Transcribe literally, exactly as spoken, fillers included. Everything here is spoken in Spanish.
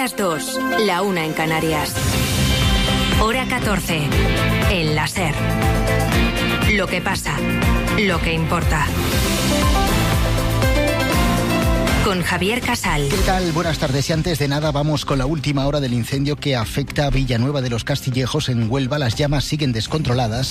las dos, la una en Canarias. Hora catorce. El láser. Lo que pasa, lo que importa. Con Javier Casal. ¿Qué tal? Buenas tardes. Y antes de nada vamos con la última hora del incendio que afecta a Villanueva de los Castillejos en Huelva. Las llamas siguen descontroladas